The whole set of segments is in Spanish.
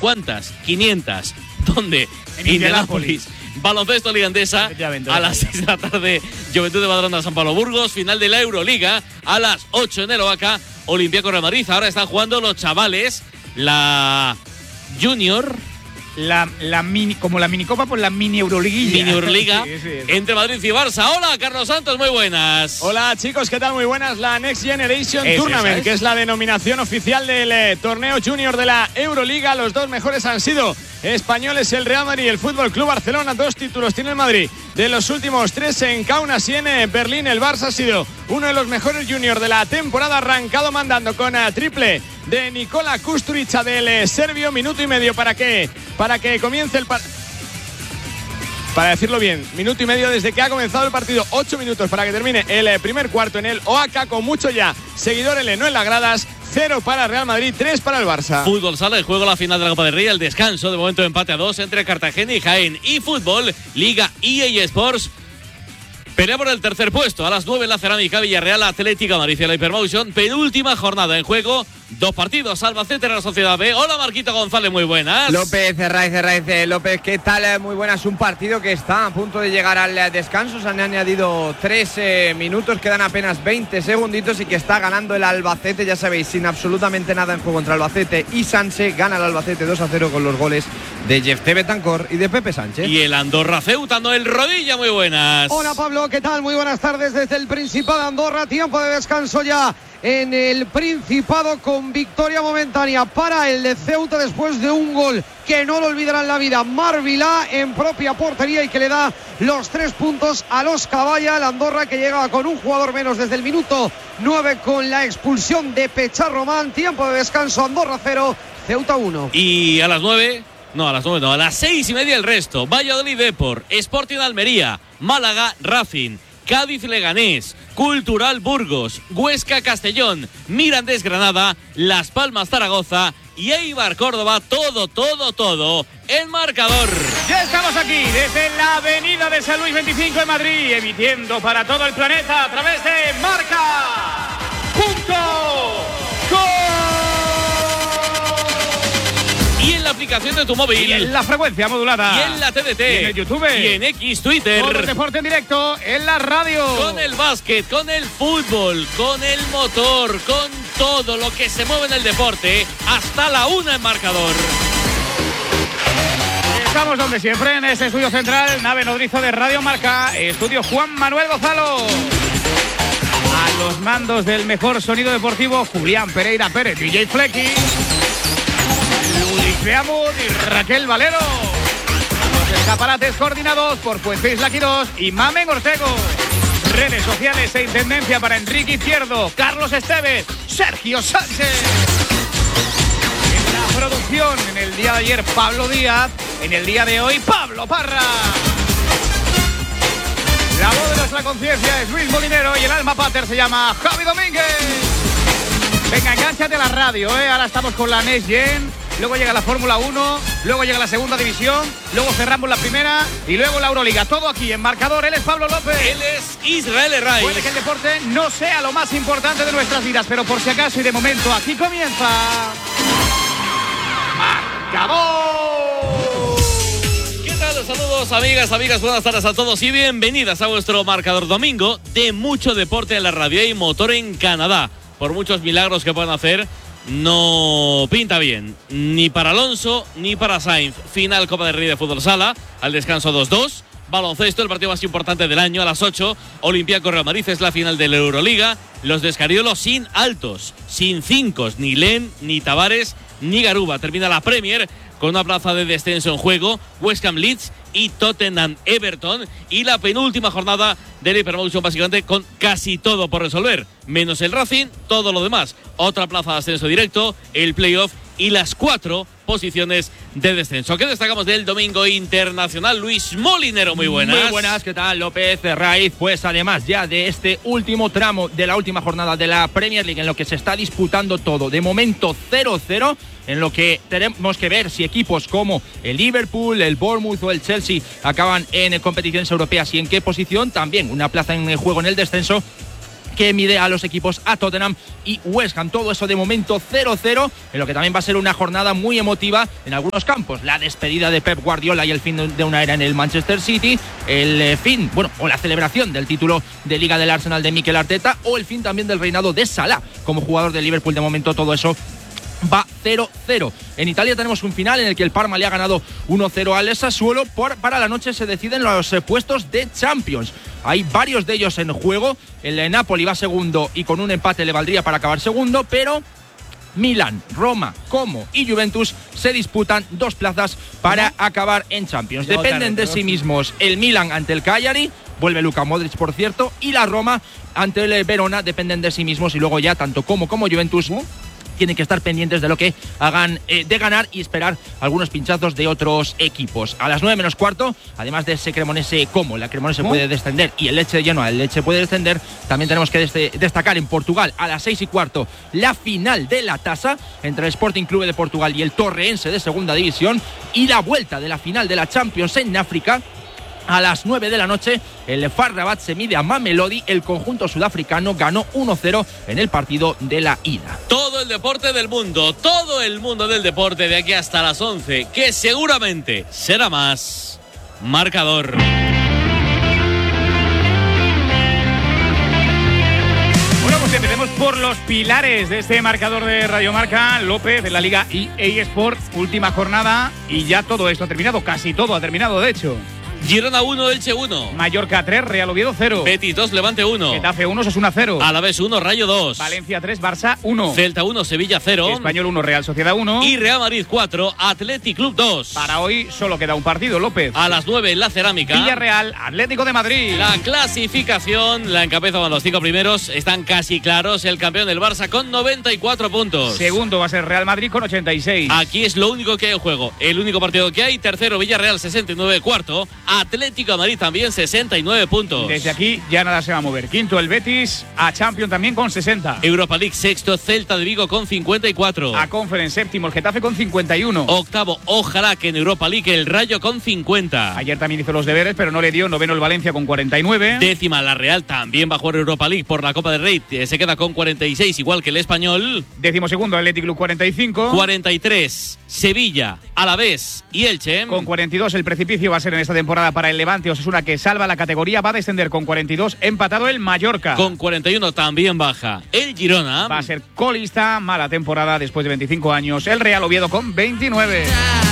¿Cuántas? 500. ¿Dónde? En Indianápolis. Baloncesto Liga Endesa a las 6 de la tarde. Juventud de Badalona, San Pablo Burgos. Final de la Euroliga a las 8 en el Oaca. Olympiacos Real Madrid. Ahora están jugando los chavales. La Junior. La mini, como la minicopa, pues la mini Euroliga. Mini Euroliga sí, entre Madrid y Barça. Hola, Carlos Santos, muy buenas. Hola chicos, ¿qué tal? Muy buenas. La Next Generation Tournament, que es la denominación oficial del torneo junior de la Euroliga. Los dos mejores han sido españoles, el Real Madrid y el Fútbol Club Barcelona. 2 títulos tiene el Madrid de los últimos 3 en Kaunas y en Berlín. El Barça ha sido uno de los mejores juniors de la temporada, arrancado mandando con triple de Nikola Kusturica del serbio. Minuto y medio para que comience el partido. Para decirlo bien, minuto y medio desde que ha comenzado el partido, 8 minutos para que termine el primer cuarto en el Oaca, con mucho ya seguidores no en las gradas. 0 para Real Madrid, 3 para el Barça. Fútbol sala de juego, la final de la Copa del Rey, el descanso, de momento empate a 2 entre Cartagena y Jaén. Y fútbol, Liga EA Sports. Pelea por el tercer puesto. A las 9 en la Cerámica, Villarreal, Atlético Madrid y la Hypermotion. Penúltima jornada en juego. 2 partidos. Albacete en la Sociedad B. Hola, Marquito González, muy buenas. López, Herraiz. López, ¿qué tal? Muy buenas. Un partido que está a punto de llegar al descanso. Se han añadido 3 minutos. Quedan apenas 20 segunditos y que está ganando el Albacete. Ya sabéis, sin absolutamente nada en juego entre Albacete y Sánchez. Gana el Albacete 2-0 con los goles de Jefté Betancor y de Pepe Sánchez. Y el Andorra Ceuta, Noel Rodilla, muy buenas. Hola, Pablo, ¿qué tal? Muy buenas tardes desde el Principado de Andorra. Tiempo de descanso ya en el Principado, con victoria momentánea para el de Ceuta después de un gol que no lo olvidará en la vida, Marc Vilà, en propia portería, y que le da los 3 puntos a los Caballa. El Andorra, que llegaba con un jugador menos desde el minuto 9 con la expulsión de Pechar Román. Tiempo de descanso, Andorra 0, Ceuta 1. Y a las 9... No, a las 9 no, a las 6:30 el resto. Valladolid Depor, Sporting Almería, Málaga Racing, Cádiz Leganés, Cultural Burgos, Huesca Castellón, Mirandés Granada, Las Palmas Zaragoza y Eibar Córdoba. Todo en marcador. Ya estamos aquí desde la avenida de San Luis 25 en Madrid, emitiendo para todo el planeta a través de Marca.com. Y en la aplicación de tu móvil. Y en la frecuencia modulada. Y en la TDT. Y en el YouTube. Y en X, Twitter. Todo el deporte en directo en la radio. Con el básquet, con el fútbol, con el motor, con todo lo que se mueve en el deporte. Hasta la 1 en marcador. Estamos donde siempre, en este estudio central, nave nodriza de Radio Marca, estudio Juan Manuel Gonzalo. A los mandos del mejor sonido deportivo, Julián Pereira Pérez, DJ Flecky. Luis Beamud y Raquel Valero. Los escaparates coordinados por Fuentes Laquidos y Mamen Ortego. Redes sociales e intendencia para Enrique Izquierdo, Carlos Esteves, Sergio Sánchez. En la producción, en el día de ayer, Pablo Díaz. En el día de hoy, Pablo Parra. La voz de nuestra conciencia es Luis Molinero y el alma pater se llama Javi Domínguez. Venga, engánchate a la radio, Ahora estamos con la Next Gen. Luego llega la Fórmula 1, luego llega la segunda división, luego cerramos la primera y luego la Euroliga. Todo aquí en marcador. Él es Pablo López. Él es Israel Herraiz. Puede que el deporte no sea lo más importante de nuestras vidas, pero por si acaso y de momento, aquí comienza Marcador. ¿Qué tal? Saludos, amigas, buenas tardes a todos y bienvenidas a vuestro Marcador domingo de mucho deporte en la radio y motor en Canadá. Por muchos milagros que puedan hacer, no pinta bien, ni para Alonso ni para Sainz. Final Copa del Rey de Fútbol Sala, al descanso 2-2. Baloncesto, el partido más importante del año, a las 8. Olympiacos Real Madrid, es la final de la Euroliga. Los de Escariolo sin altos, sin cincos, ni Len, ni Tavares, ni Garuba. Termina la Premier con una plaza de descenso en juego. West Ham Leeds y Tottenham Everton. Y la penúltima jornada del Hypermotion, básicamente con casi todo por resolver, menos el Racing, todo lo demás. Otra plaza de ascenso directo, el playoff y las 4 posiciones de descenso. ¿Qué destacamos del domingo internacional? Luis Molinero, muy buenas. Muy buenas, ¿qué tal? López Herraiz. Pues además ya de este último tramo de la última jornada de la Premier League, en lo que se está disputando todo, de momento 0-0, en lo que tenemos que ver si equipos como el Liverpool, el Bournemouth o el Chelsea acaban en competiciones europeas y en qué posición. También una plaza en juego en el descenso que mide a los equipos a Tottenham y West Ham. Todo eso de momento 0-0, en lo que también va a ser una jornada muy emotiva en algunos campos. La despedida de Pep Guardiola y el fin de una era en el Manchester City, el fin, o la celebración del título de Liga del Arsenal de Mikel Arteta, o el fin también del reinado de Salah como jugador de Liverpool. De momento todo eso va 0-0. En Italia tenemos un final en el que el Parma le ha ganado 1-0 al Sassuolo. Para la noche se deciden los puestos de Champions. Hay varios de ellos en juego. El Napoli va segundo y con un empate le valdría para acabar segundo, pero Milan, Roma, Como y Juventus se disputan 2 plazas para acabar en Champions. Dependen de sí mismos el Milan ante el Cagliari, vuelve Luka Modric por cierto, y la Roma ante el Verona dependen de sí mismos, y luego ya tanto Como Juventus tienen que estar pendientes de lo que hagan de ganar y esperar algunos pinchazos de otros equipos. A las 9 menos cuarto, además de ese Cremonese Como, la Cremonese puede descender y el Lecce de Genoa, el Lecce puede descender. También tenemos que destacar en Portugal a las 6 y cuarto la final de la tasa entre el Sporting Clube de Portugal y el Torreense de segunda división, y la vuelta de la final de la Champions en África. A las 9 de la noche, el FAR Rabat se mide a Mamelodi. El conjunto sudafricano ganó 1-0 en el partido de la ida. Todo el deporte del mundo, todo el mundo del deporte de aquí hasta las 11, que seguramente será más marcador. Bueno, pues empecemos por los pilares de este marcador de Radio Marca. López, de la Liga EA Sport, última jornada y ya todo esto ha terminado, casi todo ha terminado de hecho. Girona 1, Elche 1. Mallorca 3, Real Oviedo 0. Betis 2, Levante 1. Getafe 1, Osasuna 0. Alavés 1, Rayo 2. Valencia 3, Barça 1. Celta 1, Sevilla 0. Español 1, Real Sociedad 1. Y Real Madrid 4, Athletic Club 2. Para hoy solo queda un partido, López. A las 9 en la Cerámica. Villarreal, Atlético de Madrid. La clasificación la encabezaban los 5 primeros. Están casi claros. El campeón del Barça con 94 puntos. Segundo va a ser Real Madrid con 86. Aquí es lo único que hay en juego. El único partido que hay. Tercero, Villarreal 69. Cuarto, Atlético de Madrid también 69 puntos. Desde aquí ya nada se va a mover. Quinto el Betis, a Champions también con 60. Europa League sexto, Celta de Vigo con 54. A Conference séptimo el Getafe con 51. Octavo, ojalá que en Europa League el Rayo con 50. Ayer también hizo los deberes, pero no le dio. Noveno el Valencia con 49. Décima la Real, también va a jugar Europa League por la Copa del Rey. Se queda con 46, igual que el Español. Décimo segundo Athletic Club 45. 43, Sevilla, Alavés y Elche. Con 42 el precipicio va a ser en esta temporada para el Levante. Osasuna, que salva la categoría, va a descender con 42. Empatado el Mallorca. Con 41 también baja el Girona. Va a ser colista, mala temporada después de 25 años. El Real Oviedo con 29.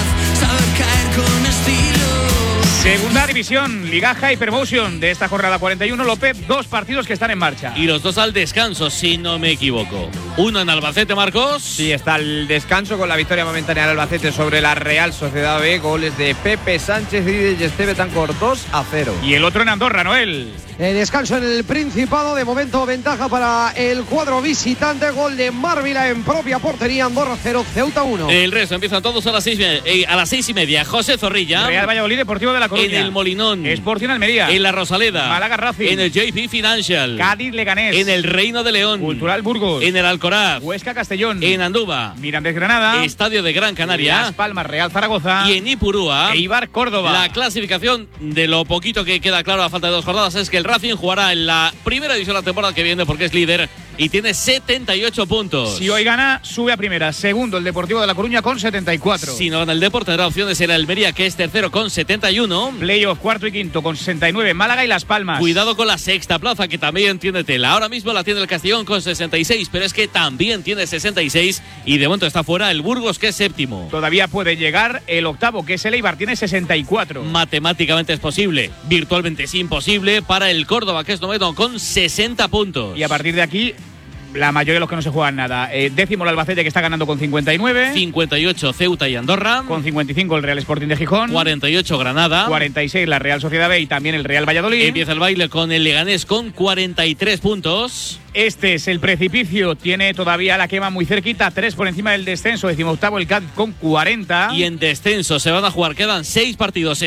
Segunda división, Ligaja Hypermotion de esta jornada 41. López, 2 partidos que están en marcha. Y los 2 al descanso, si no me equivoco. Uno en Albacete, Marcos. Sí, está el descanso con la victoria momentánea del Albacete sobre la Real Sociedad B. Goles de Pepe Sánchez y de Esteve Tancor, 2-0. Y el otro en Andorra, Noel. Descanso en el Principado, de momento ventaja para el cuadro visitante. Gol de Marvila en propia portería. Andorra 0, Ceuta 1. El resto empiezan todos a las 6:30. José Zorrilla. Real Valladolid, Deportivo de La Coruña. En el Molinón. Sporting Almería. En la Rosaleda. Málaga Racing. En el JP Financial. Cádiz Leganés. En el Reino de León. Cultural Burgos. En el Alcoraz. Huesca Castellón. En Andúba. Mirandés Granada. Estadio de Gran Canaria. Las Palmas Real Zaragoza. Y en Ipurúa. Eibar Córdoba. La clasificación, de lo poquito que queda claro a falta de 2 jornadas, es que el Racing jugará en la primera división la temporada que viene porque es líder y tiene 78 puntos. Si hoy gana, sube a primera. Segundo el Deportivo de La Coruña con 74. Si no gana el Depor, tendrá opciones en el Almería, que es tercero con 71. Playoff cuarto y quinto con 69. Málaga y Las Palmas. Cuidado con la sexta plaza, que también tiene tela. Ahora mismo la tiene el Castellón con 66, pero es que también tiene 66 y de momento está fuera el Burgos, que es séptimo. Todavía puede llegar el octavo, que es el Eibar, tiene 64. Matemáticamente es posible, virtualmente es imposible para el Córdoba, que es noveno con 60 puntos. Y a partir de aquí, la mayoría de los que no se juegan nada. Décimo el Albacete, que está ganando con 59. 58 Ceuta y Andorra. Con 55 el Real Sporting de Gijón. 48 Granada. 46 la Real Sociedad B y también el Real Valladolid. Empieza el baile con el Leganés con 43 puntos. Este es el precipicio, tiene todavía la quema muy cerquita, 3 por encima del descenso, 18º el Cádiz con 40. Y en descenso se van a jugar, quedan 6 partidos,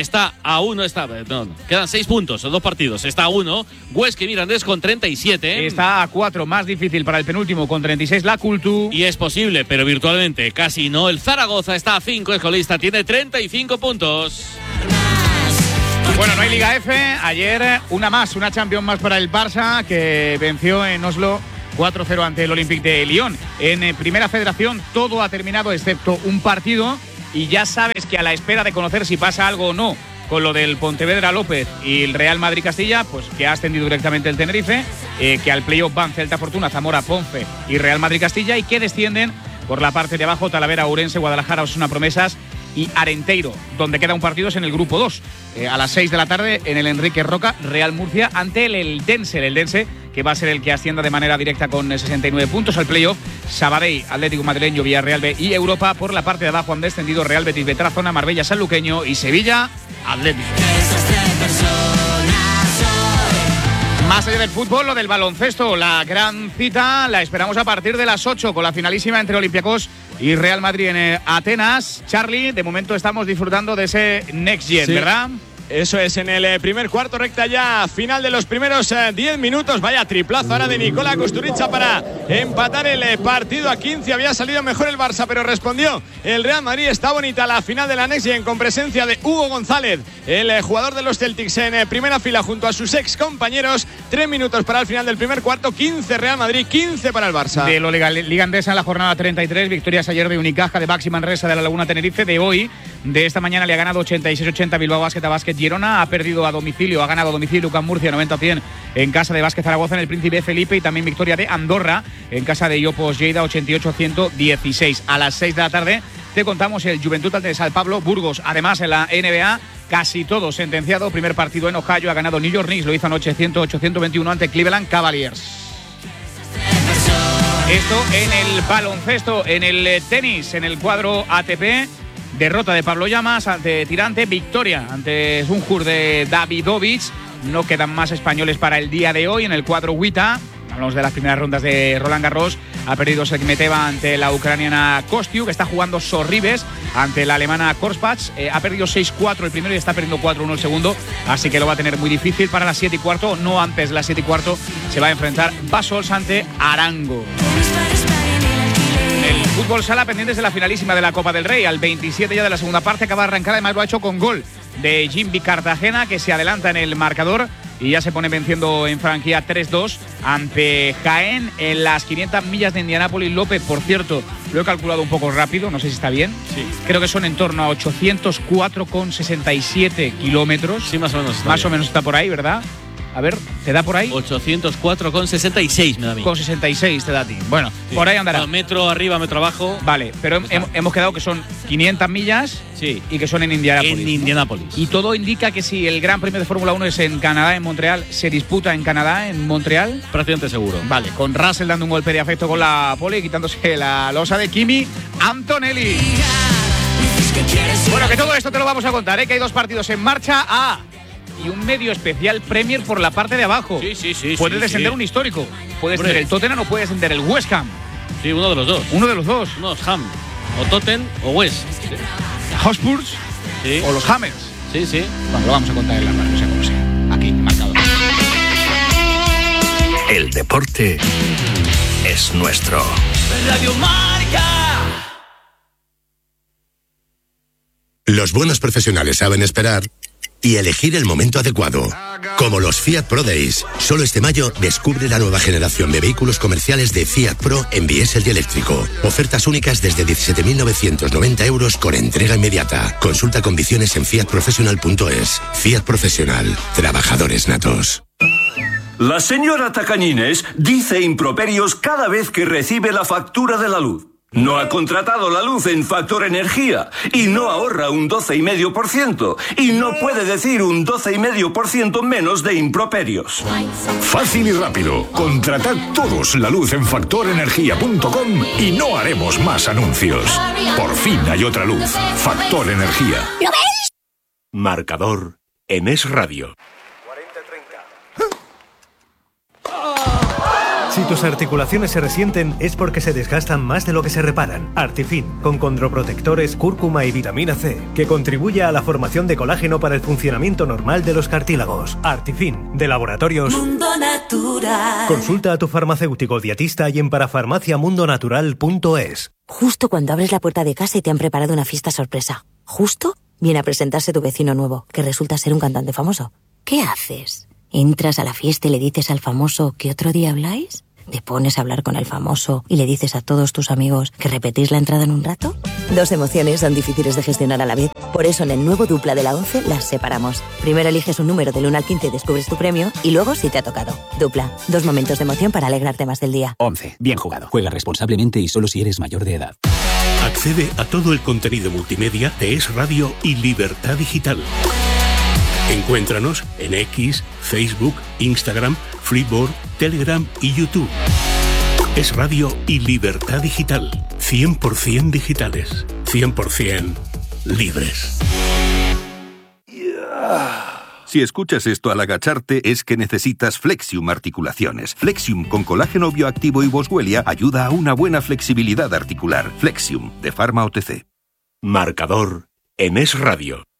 quedan 6 puntos, son 2 partidos, está a 1. Huesca y Mirandés con 37. Está a 4, más difícil para el penúltimo con 36 la Cultu. Y es posible, pero virtualmente casi no. El Zaragoza está a 5, es colista, tiene 35 puntos. Bueno, no hay Liga F. Ayer una Champions más para el Barça, que venció en Oslo 4-0 ante el Olympique de Lyon. En Primera Federación todo ha terminado excepto un partido, y ya sabes que a la espera de conocer si pasa algo o no con lo del Pontevedra López y el Real Madrid Castilla, pues que ha ascendido directamente el Tenerife, que al playoff van Celta Fortuna, Zamora, Ponfe y Real Madrid Castilla, y que descienden por la parte de abajo Talavera, Ourense, Guadalajara, Osasuna, Promesas y Arenteiro. Donde queda un partido es en el grupo 2, a las 6 de la tarde en el Enrique Roca, Real Murcia ante el Eldense, que va a ser el que ascienda de manera directa con 69 puntos al playoff. Sabadell, Atlético Madrileño, Villarreal B y Europa. Por la parte de abajo han descendido Real Betis B, Tarazona, Marbella, Sanluqueño y Sevilla Atlético. Más allá del fútbol, lo del baloncesto, la gran cita la esperamos a partir de las 8 con la finalísima entre Olympiacos y Real Madrid en Atenas. Charlie, de momento estamos disfrutando de ese Next Gen, sí, ¿verdad? Eso es, en el primer cuarto, recta ya final de los primeros 10 minutos. Vaya triplazo ahora de Nikola Kusturica para empatar el partido a 15. Había salido mejor el Barça, pero respondió el Real Madrid. Está bonita la final de la Next Gen con presencia de Hugo González, el jugador de los Celtics, en primera fila junto a sus ex compañeros. 3 minutos para el final del primer cuarto, 15 Real Madrid, 15 para el Barça. De la Liga Endesa en la jornada 33, victorias ayer de Unicaja, de Baxi Manresa, de la Laguna Tenerife. De hoy, de esta mañana, le ha ganado 86-80 Bilbao Basket a Basket Girona. Ha perdido a domicilio, ha ganado a domicilio UCAM Murcia 90-100 en casa de Basket Zaragoza en el Príncipe Felipe, y también victoria de Andorra en casa de Iopos Lleida 88-116. A las 6 de la tarde te contamos el Juventud ante San Pablo Burgos. Además, en la NBA, casi todo sentenciado. Primer partido en Ohio, ha ganado New York Knicks, lo hizo anoche 108-121 ante Cleveland Cavaliers. Esto en el baloncesto. En el tenis, en el cuadro ATP, derrota de Pablo Llamas ante Tirante, victoria ante Sunjur de Davidovic. No quedan más españoles para el día de hoy. En el cuadro WTA, hablamos de las primeras rondas de Roland Garros, ha perdido Sekmeteva ante la ucraniana Kostyuk, que está jugando Sorribes ante la alemana Korspatz. Ha perdido 6-4 el primero y está perdiendo 4-1 el segundo, así que lo va a tener muy difícil. Para las 7:15, no antes las 7:15, se va a enfrentar Basols ante Arango. El fútbol sala, pendientes de la finalísima de la Copa del Rey. Al 27 ya de la segunda parte, acaba de arrancar. Además lo ha hecho con gol de Jimby Cartagena, que se adelanta en el marcador y ya se pone venciendo en franquía 3-2 ante Jaén en las 500 millas de Indianápolis. López, por cierto, lo he calculado un poco rápido, no sé si está bien. Sí. Creo que son en torno a 804,67 kilómetros. Sí, más o menos. Más o menos está por ahí, ¿verdad? A ver, ¿te da por ahí? 804,66 me da a mí. Con 66 te da a ti. Bueno, sí, por ahí andará. Bueno, metro arriba, metro abajo. Vale, pero hemos quedado que son 500 millas, sí, y que son en Indianápolis. En Indianápolis. Y todo indica que si el Gran Premio de Fórmula 1 es en Canadá, en Montreal, se disputa en Canadá, en Montreal. Prácticamente seguro. Vale, con Russell dando un golpe de afecto con la pole y quitándose la losa de Kimi Antonelli. Bueno, que todo esto te lo vamos a contar, ¿eh? Que hay 2 partidos en marcha. Y un medio especial Premier por la parte de abajo. Sí. Puedes descender un histórico. Puedes descender el Tottenham o puedes descender el West Ham. Sí, uno de los dos. Uno de los dos. Uno es Ham. O Tottenham o West. Sí. Hotspurs, sí, o los Hammers. Sí. Bueno, lo vamos a contar en la radio, sea como sea. Aquí, marcado. El deporte es nuestro. Radio Marca. Los buenos profesionales saben esperar y elegir el momento adecuado. Como los Fiat Pro Days. Solo este mayo descubre la nueva generación de vehículos comerciales de Fiat Pro en diésel y eléctrico. Ofertas únicas desde 17.990 euros con entrega inmediata. Consulta condiciones en fiatprofessional.es. Fiat Profesional. Trabajadores natos. La señora Tacañines dice improperios cada vez que recibe la factura de la luz. No ha contratado la luz en Factor Energía y no ahorra un 12,5% y no puede decir un 12,5% menos de improperios. Fácil y rápido. Contratad todos la luz en factorenergia.com y no haremos más anuncios. Por fin hay otra luz. Factor Energía. ¿Lo ves? Marcador en Es Radio. Si tus articulaciones se resienten es porque se desgastan más de lo que se reparan. Artifin, con condroprotectores, cúrcuma y vitamina C, que contribuye a la formación de colágeno para el funcionamiento normal de los cartílagos. Artifin, de Laboratorios Mundo Natural. Consulta a tu farmacéutico dietista y en parafarmaciamundonatural.es. Justo cuando abres la puerta de casa y te han preparado una fiesta sorpresa. Justo Viene a presentarse tu vecino nuevo, que resulta ser un cantante famoso. ¿Qué haces? ¿Entras a la fiesta y le dices al famoso que otro día habláis? ¿Te pones a hablar con el famoso y le dices a todos tus amigos que repetís la entrada en un rato? Dos emociones son difíciles de gestionar a la vez. Por eso en el nuevo Dupla de la 11 las separamos. Primero eliges un número del 1 al 15 y descubres tu premio, y luego si te ha tocado. Dupla, 2 momentos de emoción para alegrarte más del día. 11. Bien jugado. Juega responsablemente y solo si eres mayor de edad. Accede a todo el contenido multimedia de Es Radio y Libertad Digital. Encuéntranos en X, Facebook, Instagram, Freeboard, Telegram y YouTube. Es Radio y Libertad Digital. 100% digitales. 100% libres. Si escuchas esto al agacharte, es que necesitas Flexium Articulaciones. Flexium con colágeno bioactivo y boswellia ayuda a una buena flexibilidad articular. Flexium, de Pharma OTC. Marcador en Es Radio.